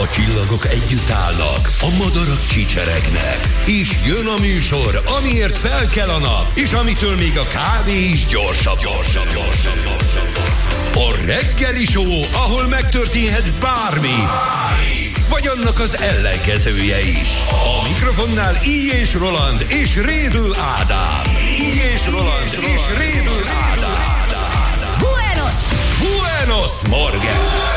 A csillagok együtt állnak, a madarak csicseregnek, és jön a műsor, amiért fel kell a nap, és amitől még a kávé is gyorsabb. A Reggeli Show, ahol megtörténhet bármi, vagy annak az ellenkezője is. A mikrofonnál I. és Roland és Rédl Ádám. I. és Roland és Rédl Ádám. Buenos Morgen!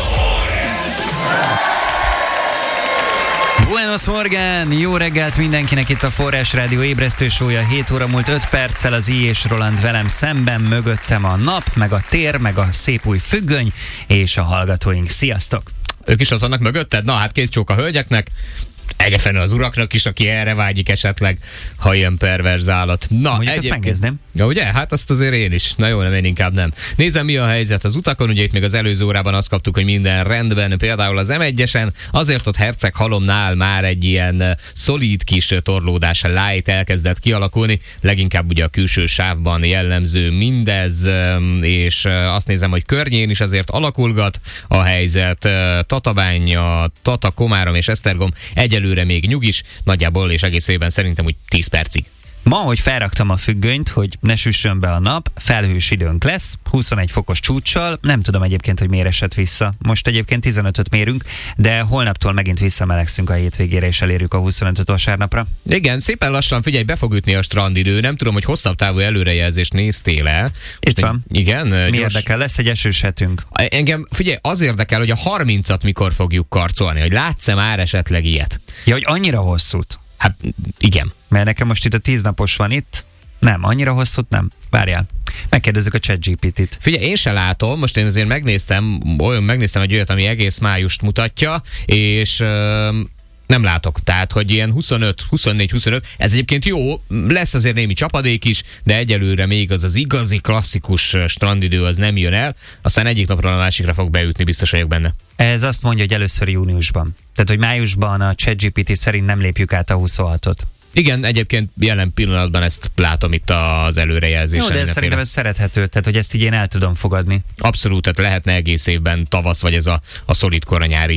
Buenos Morgen! Jó reggelt mindenkinek, itt a Forrás Rádió ébresztő show-ja. 7 óra múlt 5 perccel, az I. és Roland velem szemben, mögöttem a nap, meg a tér, meg a szép új függöny, és a hallgatóink. Sziasztok! Ők is ott vannak mögötted? Na hát kész csók a hölgyeknek, egefene az uraknak is, aki erre vágyik esetleg, ha ilyen perverz állat. Na, mondjuk ezt megnézném. Ja, ugye? Hát azt azért én is. Na jó, nem, én inkább nem. Nézem, mi a helyzet az utakon. Ugye itt még az előző órában azt kaptuk, hogy minden rendben. Például az M1-esen, azért ott Herceghalomnál már egy ilyen szolíd kis torlódás, light elkezdett kialakulni. Leginkább ugye a külső sávban jellemző mindez, és azt nézem, hogy környén is azért alakulgat a helyzet. Tatabánya, Tata, Komárom és Esztergom egyelőre még nyugis, nagyjából és egész évben szerintem úgy 10 percig. Ma, hogy felraktam a függönyt, hogy ne süssön be a nap, felhős időnk lesz, 21 fokos csúccsal, nem tudom egyébként, hogy miért esett vissza. Most egyébként 15-öt mérünk, de holnaptól megint visszamelegszünk a hétvégére, és elérjük a 25-öt vasárnapra. Igen, szépen lassan, figyelj, be fog ütni a strandidő, nem tudom, hogy hosszabb távú előrejelzést néztél-e. Itt van. Igen. Mi érdekel, lesz egy esős hetünk. Engem, figyelj, az érdekel, hogy a 30-at mikor fogjuk karcolni, hogy látsz-e már esetleg ilyet? Ja, hogy annyira hosszút. Hát igen. Mert nekem most itt a 10 napos van itt. Nem, annyira hosszút nem. Várjál. Megkérdezzük a ChatGPT-t. Figyelj, én se látom, most én azért megnéztem egy olyat, ami egész májust mutatja, és nem látok. Tehát, hogy ilyen 24-25, ez egyébként jó, lesz azért némi csapadék is, de egyelőre még az igazi klasszikus strandidő az nem jön el, aztán egyik napról a másikra fog beütni, biztos vagyok benne. Ez azt mondja, hogy először júniusban. Tehát, hogy májusban a ChatGPT szerint nem lépjük át a 26-ot. Igen, egyébként jelen pillanatban ezt látom itt az előrejelzésen. Jó, de szerintem ez szerethető, tehát hogy ezt így én el tudom fogadni. Abszolút, tehát lehetne egész évben tavasz, vagy ez a szolid koranyári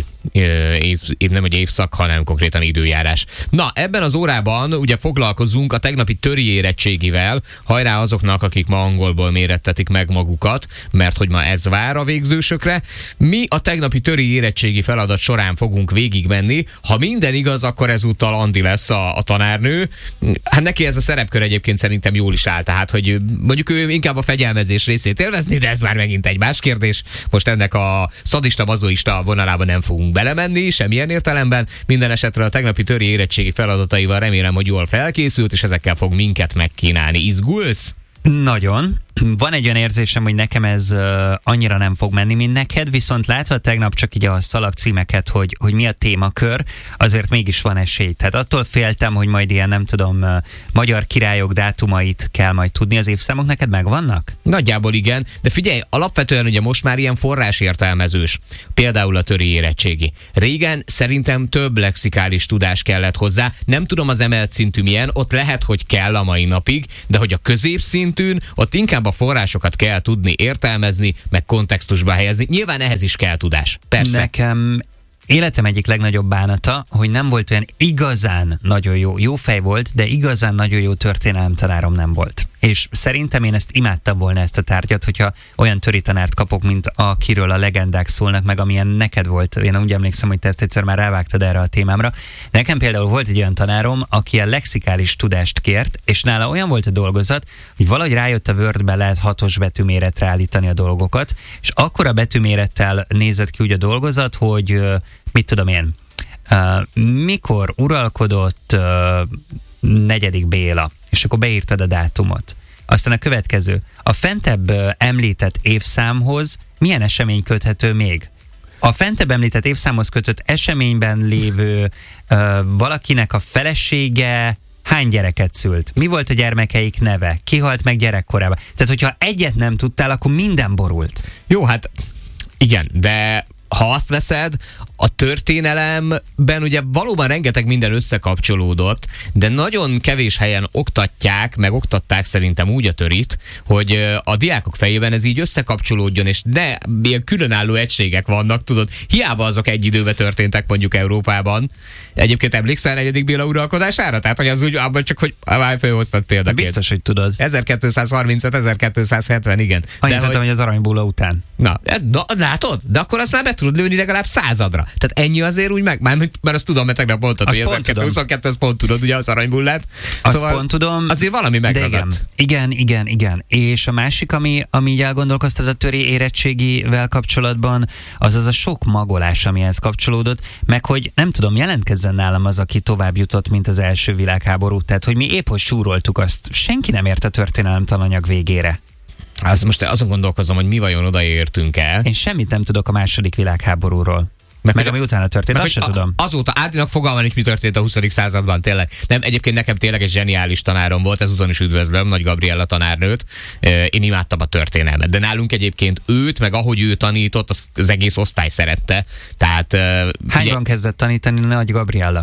nem egy évszak, hanem konkrétan időjárás. Na, ebben az órában ugye foglalkozunk a tegnapi töri érettségivel, hajrá azoknak, akik ma angolból mérettetik meg magukat, mert hogy ma ez vár a végzősökre. Mi a tegnapi töri érettségi feladat során fogunk végigmenni. Ha minden igaz, akkor ezúttal Andi lesz a tanárnő. Hát neki ez a szerepkör egyébként szerintem jól is áll, tehát hogy mondjuk ő inkább a fegyelmezés részét élvezni, de ez már megint egy más kérdés. Most ennek a szadista, mazoista vonalában nem fogunk belemenni, semmilyen értelemben. Minden esetre a tegnapi töri érettségi feladataival remélem, hogy jól felkészült, és ezekkel fog minket megkínálni. Izgulsz? Nagyon. Van egy olyan érzésem, hogy nekem ez annyira nem fog menni, mint neked, viszont látva tegnap csak így a szalagcímeket, hogy mi a témakör, azért mégis van esély. Tehát attól féltem, hogy majd ilyen, nem tudom, magyar királyok dátumait kell majd tudni, az évszámok neked megvannak? Nagyjából igen, de figyelj, alapvetően ugye most már ilyen forrásértelmezős, például a töri érettségi. Régen szerintem több lexikális tudás kellett hozzá, nem tudom az emelt szintű milyen, ott lehet, hogy kell a mai napig, de hogy a középszintűn, ott inkább a forrásokat kell tudni értelmezni, meg kontextusba helyezni. Nyilván ehhez is kell tudás. Persze. Nekem életem egyik legnagyobb bánata, hogy nem volt olyan igazán nagyon jó fej volt, de igazán nagyon jó történelemtanárom nem volt. És szerintem én ezt imádtam volna, ezt a tárgyat, hogyha olyan töri tanárt kapok, mint akiről a legendák szólnak meg, amilyen neked volt. Én úgy emlékszem, hogy te ezt egyszer már rávágtad erre a témámra. Nekem például volt egy olyan tanárom, aki a lexikális tudást kért, és nála olyan volt a dolgozat, hogy valahogy rájött a Wordbe lehet 6-os betűméretre állítani a dolgokat, és akkora betűmérettel nézett ki úgy a dolgozat, hogy mit tudom én, mikor uralkodott 4. Béla, és akkor beírtad a dátumot. Aztán a következő. A fentebb említett évszámhoz milyen esemény köthető még? A fentebb említett évszámhoz kötött eseményben lévő valakinek a felesége hány gyereket szült? Mi volt a gyermekeik neve? Ki halt meg gyerekkorában? Tehát, hogyha egyet nem tudtál, akkor minden borult. Jó, hát igen, de ha azt veszed, a történelemben ugye valóban rengeteg minden összekapcsolódott, de nagyon kevés helyen oktatják, meg oktatták szerintem úgy a törit, hogy a diákok fejében ez így összekapcsolódjon, és ne ilyen különálló egységek vannak, tudod, hiába azok egy időben történtek mondjuk Európában. Egyébként emlékszel 4. Béla uralkodására? Tehát, hogy az úgy, abban csak, hogy felhoztad példaként. Biztos, hogy tudod. 1235-1270, igen. Annyit tudtam, hogy az aranybulla után. Na, látod? De akkor azt már be tudod lőni legalább 100-ra. Tehát ennyi azért úgy mert azt tudom, mert tegnap mondtad, hogy 1222, azt pont tudod, ugye az aranybullát. Azt szóval pont tudom. Azért valami megragadt. Igen. És a másik, ami így elgondolkoztat a töri érettségivel kapcsolatban, az a sok magolás, amihez kapcsolódott, meg hogy nem tudom, jelentkezzen nálam az, aki tovább jutott, mint az első világháború. Tehát, hogy mi épp hogy súroltuk azt, senki nem ért a történelemtananyag végére. Most azon gondolkozom, hogy mi vajon odaértünk el. Én semmit nem tudok a második világháborúról. Meg ami utána történt, azt sem tudom. Azóta Ádinak fogalma nincs, mi történt a 20. században, tényleg. Nem, egyébként nekem tényleg egy zseniális tanárom volt, ezúton is üdvözlöm, Nagy Gabriella tanárnőt. Én imádtam a történelmet, de nálunk egyébként őt, meg ahogy ő tanított, az egész osztály szerette. Tehát, hányban kezdett tanítani Nagy Gabriella?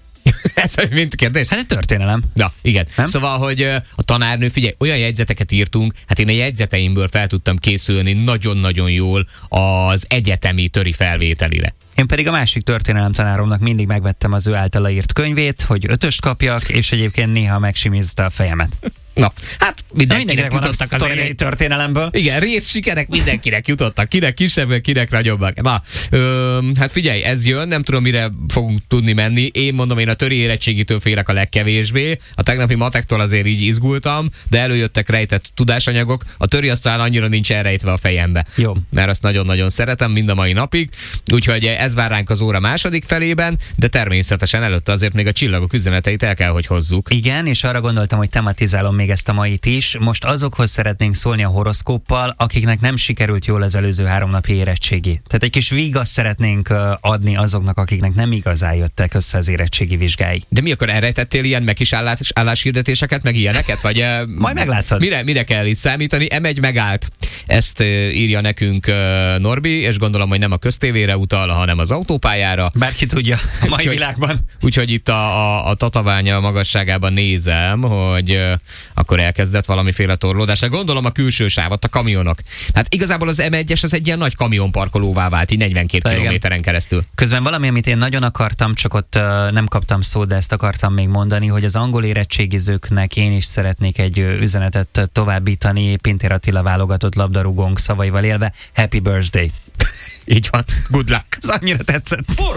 Ez mint kérdés? Hát ez történelem. Na, igen. Nem? Szóval, hogy a tanárnő, figyelj, olyan jegyzeteket írtunk, hát én a jegyzeteimből fel tudtam készülni nagyon-nagyon jól az egyetemi töri felvételire. Én pedig a másik történelemtanáromnak mindig megvettem az ő általa írt könyvét, hogy 5-öst kapjak, és egyébként néha megsimízta a fejemet. Na, hát mindenkinek jutottak az sztoriai történelemből. Igen, sikerek mindenkinek jutottak, kinek kisebbek, kinek nagyobbak. Na, hát figyelj, ez jön, nem tudom, mire fogunk tudni menni. Én mondom, én a töri érettségitől félek a legkevésbé. A tegnapi matektól azért így izgultam, de előjöttek rejtett tudásanyagok. A töri aztán annyira nincs elrejtve a fejembe. Jó. Mert azt nagyon-nagyon szeretem mind a mai napig. Úgyhogy ez vár ránk az óra második felében, de természetesen előtte azért még a csillagok üzeneteit el kell, hogy hozzuk. Igen, és arra gondoltam, hogy tematizálom még ezt a mait is. Most azokhoz szeretnénk szólni a horoszkóppal, akiknek nem sikerült jól az előző 3 napi érettségi. Tehát egy kis vigaszt szeretnénk adni azoknak, akiknek nem igazán jöttek össze az érettségi vizsgái. De mi akkor elrejtettél ilyen meg is álláshirdetéseket, meg ilyeneket? Vagy majd meglátod. Mire kell itt számítani? M1 megállt. Ezt írja nekünk Norbi, és gondolom, hogy nem a köztévére utal, hanem az autópályára. Bárki tudja a mai világban. Úgyhogy itt a Tatabánya magasságában nézem, hogy akkor elkezdett valamiféle torlódás. Gondolom a külső sávot, a kamionok. Hát igazából az M1-es az egy ilyen nagy kamionparkolóvá vált, így 42 kilométeren keresztül. Közben valami, amit én nagyon akartam, csak ott nem kaptam szót, de ezt akartam még mondani, hogy az angol érettségizőknek én is szeretnék egy üzenetet továbbítani, Pintér Attila válogatott labdarúgónk szavaival élve. Happy birthday! Így van. Good luck! Ez annyira tetszett.